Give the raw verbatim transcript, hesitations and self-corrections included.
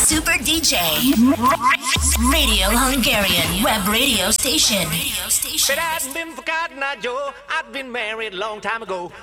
Super D J. Radio Hungarian web radio station. But I'd been forgotten, I Joe. I'd been married a long time ago.